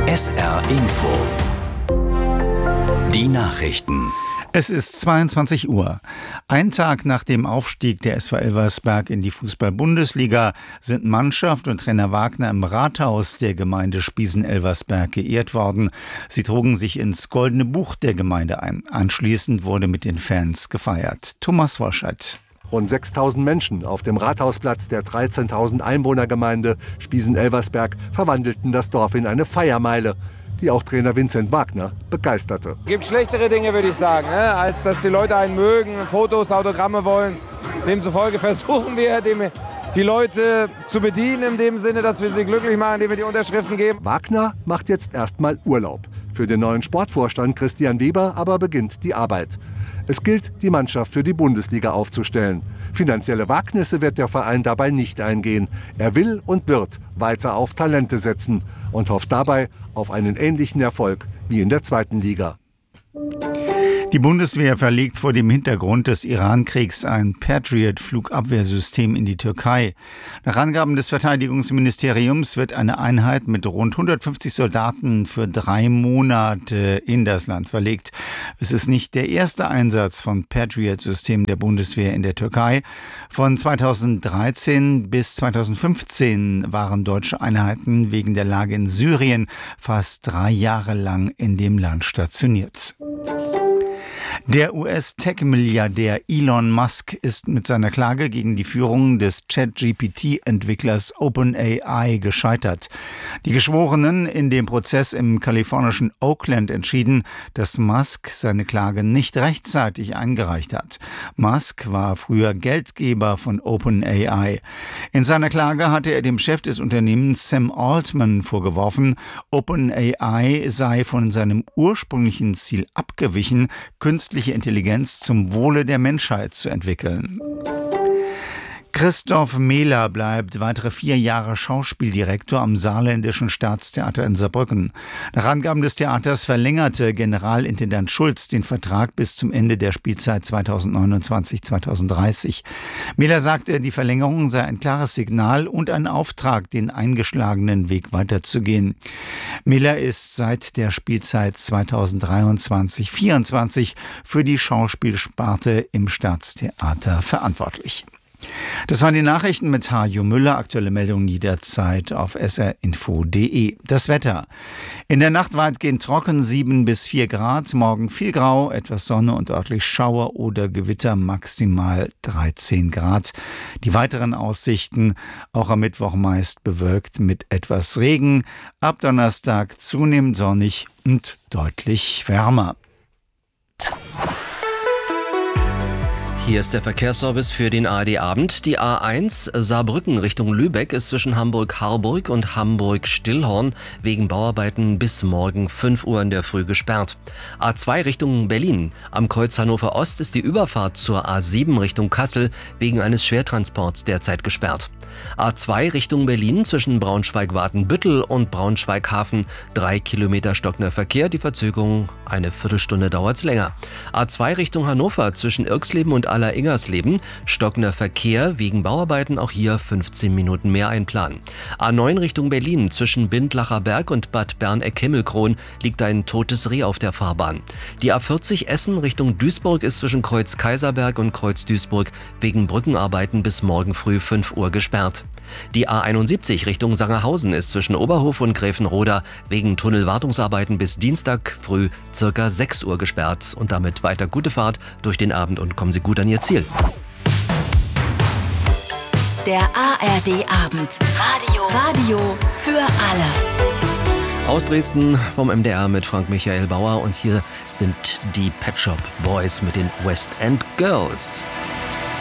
SR Info. Die Nachrichten. Es ist 22 Uhr. Ein Tag nach dem Aufstieg der SV Elversberg in die Fußball-Bundesliga sind Mannschaft und Trainer Wagner im Rathaus der Gemeinde Spiesen-Elversberg geehrt worden. Sie trugen sich ins Goldene Buch der Gemeinde ein. Anschließend wurde mit den Fans gefeiert. Thomas Worscheid. Rund 6.000 Menschen auf dem Rathausplatz der 13.000 Einwohnergemeinde Spiesen-Elversberg verwandelten das Dorf in eine Feiermeile, die auch Trainer Vincent Wagner begeisterte. Es gibt schlechtere Dinge, würde ich sagen, als dass die Leute einen mögen, Fotos, Autogramme wollen. Demzufolge versuchen wir, die Leute zu bedienen, in dem Sinne, dass wir sie glücklich machen, indem wir die Unterschriften geben. Wagner macht jetzt erstmal Urlaub. Für den neuen Sportvorstand Christian Weber aber beginnt die Arbeit. Es gilt, die Mannschaft für die Bundesliga aufzustellen. Finanzielle Wagnisse wird der Verein dabei nicht eingehen. Er will und wird weiter auf Talente setzen und hofft dabei auf einen ähnlichen Erfolg wie in der zweiten Liga. Die Bundeswehr verlegt vor dem Hintergrund des Iran-Kriegs ein Patriot-Flugabwehrsystem in die Türkei. Nach Angaben des Verteidigungsministeriums wird eine Einheit mit rund 150 Soldaten für 3 Monate in das Land verlegt. Es ist nicht der erste Einsatz von Patriot-Systemen der Bundeswehr in der Türkei. Von 2013 bis 2015 waren deutsche Einheiten wegen der Lage in Syrien fast 3 Jahre lang in dem Land stationiert. Der US-Tech-Milliardär Elon Musk ist mit seiner Klage gegen die Führung des ChatGPT-Entwicklers OpenAI gescheitert. Die Geschworenen in dem Prozess im kalifornischen Oakland entschieden, dass Musk seine Klage nicht rechtzeitig eingereicht hat. Musk war früher Geldgeber von OpenAI. In seiner Klage hatte er dem Chef des Unternehmens Sam Altman vorgeworfen, OpenAI sei von seinem ursprünglichen Ziel abgewichen, künstliche Intelligenz zum Wohle der Menschheit zu entwickeln. Christoph Mehler bleibt weitere 4 Jahre Schauspieldirektor am Saarländischen Staatstheater in Saarbrücken. Nach Angaben des Theaters verlängerte Generalintendant Schulz den Vertrag bis zum Ende der Spielzeit 2029-2030. Mehler sagte, die Verlängerung sei ein klares Signal und ein Auftrag, den eingeschlagenen Weg weiterzugehen. Mehler ist seit der Spielzeit 2023-24 für die Schauspielsparte im Staatstheater verantwortlich. Das waren die Nachrichten mit Hajo Müller. Aktuelle Meldungen jederzeit auf srinfo.de. Das Wetter. In der Nacht weitgehend trocken, 7 bis 4 Grad. Morgen viel Grau, etwas Sonne und örtlich Schauer oder Gewitter, maximal 13 Grad. Die weiteren Aussichten auch am Mittwoch meist bewölkt mit etwas Regen. Ab Donnerstag zunehmend sonnig und deutlich wärmer. Hier ist der Verkehrsservice für den ARD-Abend. Die A1 Saarbrücken Richtung Lübeck ist zwischen Hamburg-Harburg und Hamburg-Stillhorn wegen Bauarbeiten bis morgen 5 Uhr in der Früh gesperrt. A2 Richtung Berlin. Am Kreuz Hannover Ost ist die Überfahrt zur A7 Richtung Kassel wegen eines Schwertransports derzeit gesperrt. A2 Richtung Berlin zwischen Braunschweig-Watenbüttel und Braunschweig-Hafen 3 Kilometer stockender Verkehr. Die Verzögerung eine Viertelstunde dauert's länger. A2 Richtung Hannover zwischen Irxleben und Aller-Ingersleben stockender Verkehr wegen Bauarbeiten, auch hier 15 Minuten mehr einplanen. A9 Richtung Berlin zwischen Bindlacher Berg und Bad Berneck-Himmelkron liegt ein totes Reh auf der Fahrbahn. Die A40 Essen Richtung Duisburg ist zwischen Kreuz Kaiserberg und Kreuz Duisburg wegen Brückenarbeiten bis morgen früh 5 Uhr gesperrt. Die A71 Richtung Sangerhausen ist zwischen Oberhof und Gräfenroda wegen Tunnelwartungsarbeiten bis Dienstag früh ca. 6 Uhr gesperrt. Und damit weiter gute Fahrt durch den Abend und kommen Sie gut an Ihr Ziel. Der ARD-Abend. Radio für alle. Aus Dresden vom MDR mit Frank Michael Bauer und hier sind die Pet Shop Boys mit den West End Girls.